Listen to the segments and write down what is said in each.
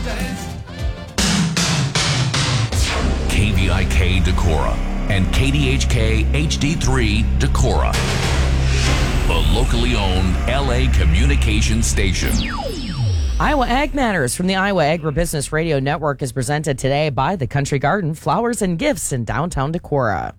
KVIK Decorah and KDHK HD3 Decorah, the locally owned LA communication station. Iowa Ag Matters from the Iowa Agribusiness Radio Network is presented today by the Country Garden Flowers and Gifts in downtown Decorah.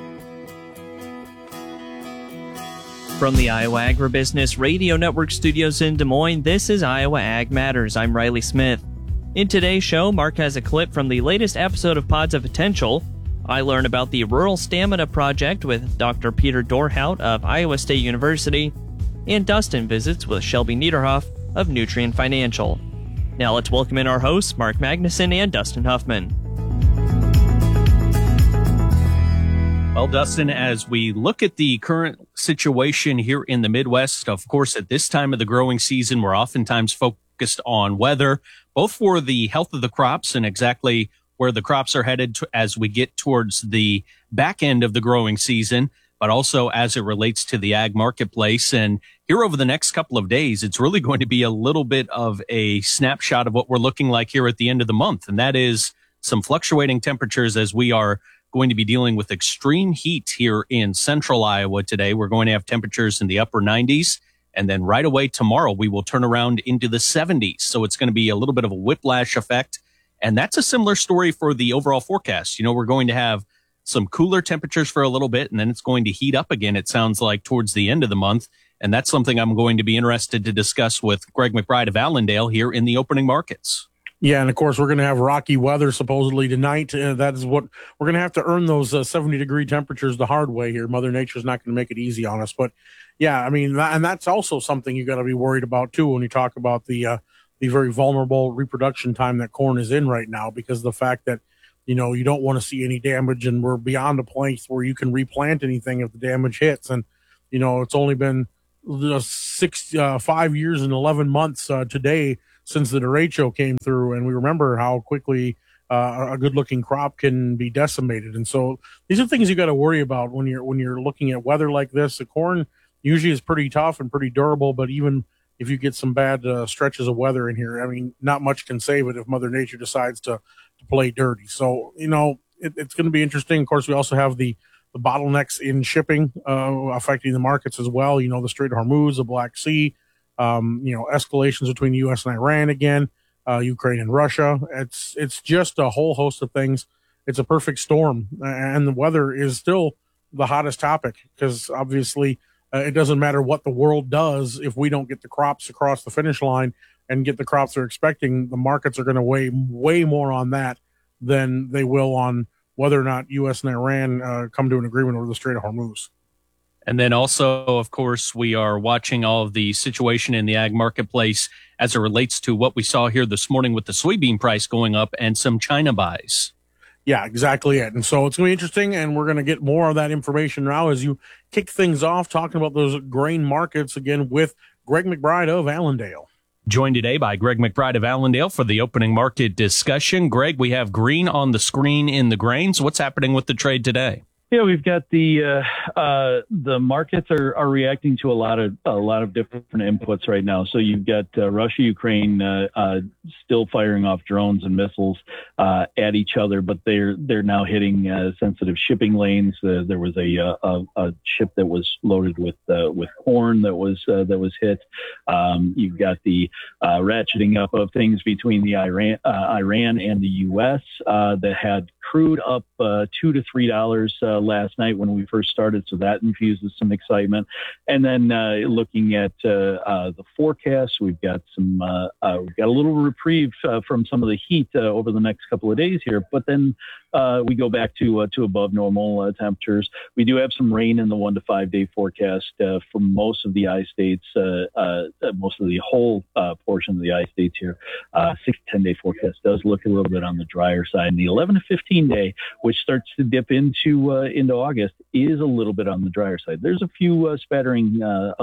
From the Iowa Agribusiness Radio Network studios in Des Moines, this is Iowa Ag Matters. I'm Riley Smith. In today's show, Mark has a clip from the latest episode of Pods of Potential. I learn about the Rural Stamina Project with Dr. Peter Dorhout of Iowa State University, and Dustin visits with Shelby Niederhoff of Nutrien Financial. Now let's welcome in our hosts, Mark Magnuson and Dustin Huffman. Well, Dustin, as we look at the current situation here in the Midwest, of course, at this time of the growing season, we're oftentimes focused on weather, both for the health of the crops and exactly where the crops are headed as we get towards the back end of the growing season, but also as it relates to the ag marketplace. And here over the next couple of days, it's really going to be a little bit of a snapshot of what we're looking like here at the end of the month. And that is some fluctuating temperatures as we are going to be dealing with extreme heat here in central Iowa today. We're going to have temperatures in the upper 90s. And then right away tomorrow, we will turn around into the 70s. So it's going to be a little bit of a whiplash effect. And that's a similar story for the overall forecast. You know, we're going to have some cooler temperatures for a little bit, and then it's going to heat up again, it sounds like, towards the end of the month. And that's something I'm going to be interested to discuss with Greg McBride of Allendale here in the opening markets. Yeah, and of course, we're going to have rocky weather supposedly tonight. That is what we're going to have to earn those 70-degree temperatures the hard way here. Mother Nature's not going to make it easy on us. But, yeah, I mean, and that's also something you got to be worried about, too, when you talk about the very vulnerable reproduction time that corn is in right now, because of the fact that, you know, you don't want to see any damage, and we're beyond a place where you can replant anything if the damage hits. And, you know, it's only been 5 years and 11 months today since the derecho came through, and we remember how quickly a good-looking crop can be decimated. And so these are things you got to worry about when you're looking at weather like this. The corn usually is pretty tough and pretty durable, but even if you get some bad stretches of weather in here, I mean, not much can save it if Mother Nature decides to play dirty. So, you know, it's going to be interesting. Of course, we also have the bottlenecks in shipping affecting the markets as well. You know, the Strait of Hormuz, the Black Sea, you know, escalations between the U.S. and Iran again, Ukraine and Russia. It's just a whole host of things. It's a perfect storm, and the weather is still the hottest topic because obviously it doesn't matter what the world does if we don't get the crops across the finish line and get the crops they're expecting. The markets are going to weigh way more on that than they will on whether or not U.S. and Iran come to an agreement over the Strait of Hormuz. And then also, of course, we are watching all of the situation in the ag marketplace as it relates to what we saw here this morning with the soybean price going up and some China buys. Yeah, exactly it. And so it's going to be interesting, and we're going to get more of that information now as you kick things off, talking about those grain markets again with Greg McBride of Allendale. Joined today by Greg McBride of Allendale for the opening market discussion. Greg, we have green on the screen in the grains. What's happening with the trade today? Yeah, we've got the markets are reacting to a lot of different inputs right now. So you've got Russia, Ukraine still firing off drones and missiles at each other, but they're now hitting sensitive shipping lanes. There was a ship that was loaded with corn that was hit. You've got the ratcheting up of things between the Iran and the U.S. that had crude up $2 to $3 last night when we first started, so that infuses some excitement. And then looking at the forecast, we've got a little reprieve from some of the heat over the next couple of days here, but then we go back to above normal temperatures. We do have some rain in the 1 to 5 day forecast for most of the I-states, most of the whole portion of the I-states here. 6 to 10 day forecast does look a little bit on the drier side. And the 11 to 15 day, which starts to dip into August, is a little bit on the drier side. There's a few spattering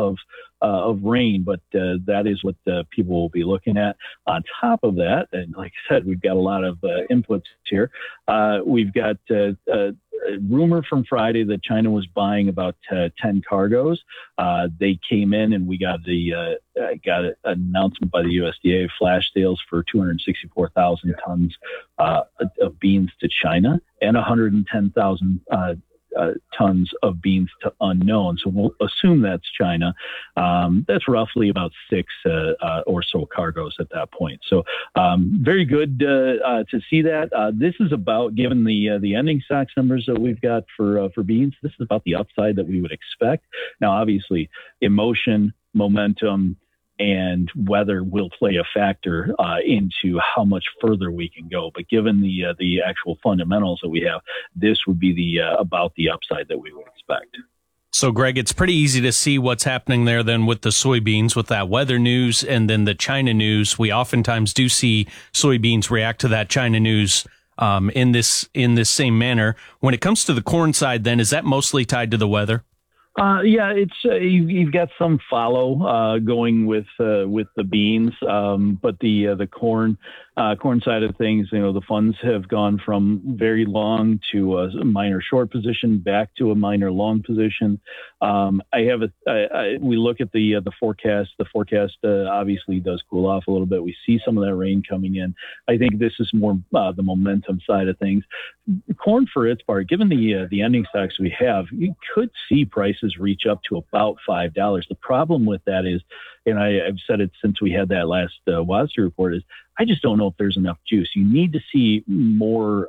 of rain, but that is what people will be looking at. On top of that, and like I said, we've got a lot of inputs here. We've got rumor from Friday that China was buying about 10 cargoes. They came in, and we got an announcement by the USDA flash sales for 264,000 tons of beans to China and 110,000 tons of beans to unknown. So we'll assume that's China. That's roughly about 6 or so cargoes at that point. So very good to see that. This is about, given the ending stocks numbers that we've got for beans, this is about the upside that we would expect. Now, obviously, emotion, momentum, and weather will play a factor into how much further we can go. But given the actual fundamentals that we have, this would be about the upside that we would expect. So, Greg, it's pretty easy to see what's happening there then with the soybeans, with that weather news and then the China news. We oftentimes do see soybeans react to that China news in this same manner. When it comes to the corn side, then, is that mostly tied to the weather? Yeah, it's you've got some follow going with the beans, but the corn side of things, the funds have gone from very long to a minor short position back to a minor long position. We look at the forecast. The forecast obviously does cool off a little bit. We see some of that rain coming in. I think this is more the momentum side of things. Corn, for its part, given the ending stocks we have, you could see prices reach up to about $5. The problem with that is, and I've said it since we had that last WASDE report, is I just don't know if there's enough juice. You need to see more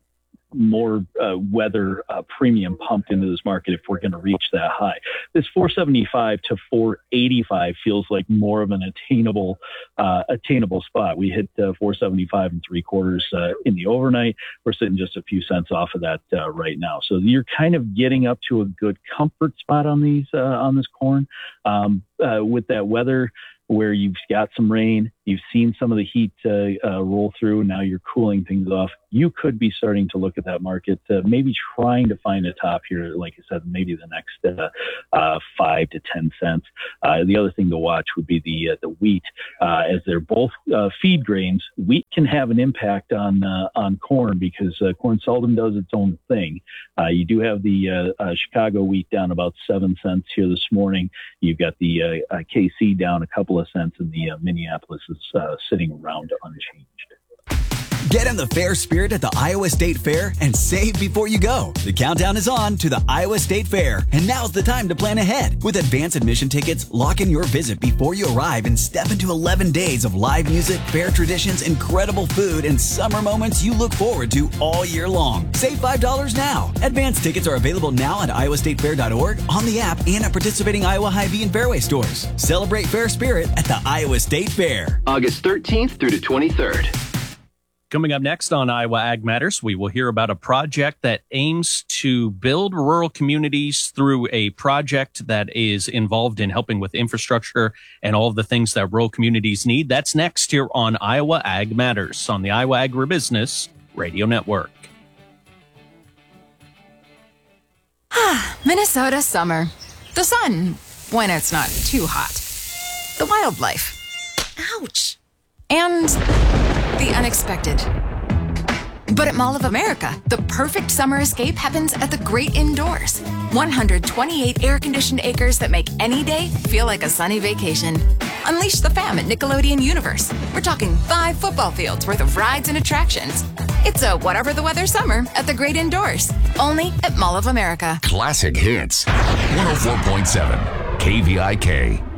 weather premium pumped into this market if we're going to reach that high. This 475 to 485 feels like more of an attainable spot. We hit 475 and 3/4 in the overnight. We're sitting just a few cents off of that right now. So you're kind of getting up to a good comfort spot on this corn with that weather, where you've got some rain, you've seen some of the heat roll through, now you're cooling things off. You could be starting to look at that market, maybe trying to find a top here, like I said, maybe the next 5 to 10 cents. The other thing to watch would be the wheat. As they're both feed grains, wheat can have an impact on corn because corn seldom does its own thing. You do have the Chicago wheat down about 7 cents here this morning. You've got the KC down a couple of cents, and the Minneapolis is sitting around unchanged. Get in the fair spirit at the Iowa State Fair and save before you go. The countdown is on to the Iowa State Fair, and now's the time to plan ahead. With advance admission tickets, lock in your visit before you arrive and step into 11 days of live music, fair traditions, incredible food, and summer moments you look forward to all year long. Save $5 now. Advance tickets are available now at iowastatefair.org, on the app, and at participating Iowa Hy-Vee and Fairway stores. Celebrate fair spirit at the Iowa State Fair. August 13th through the 23rd. Coming up next on Iowa Ag Matters, we will hear about a project that aims to build rural communities through a project that is involved in helping with infrastructure and all of the things that rural communities need. That's next here on Iowa Ag Matters on the Iowa Agribusiness Radio Network. Minnesota summer. The sun, when it's not too hot. The wildlife. Ouch. And the unexpected. But at Mall of America, the perfect summer escape happens at the great indoors. 128 air-conditioned acres that make any day feel like a sunny vacation. Unleash the fam at Nickelodeon Universe. We're talking 5 football fields worth of rides and attractions. It's a whatever the weather summer at the great indoors. Only at Mall of America. Classic Hits. 104.7 KVIK.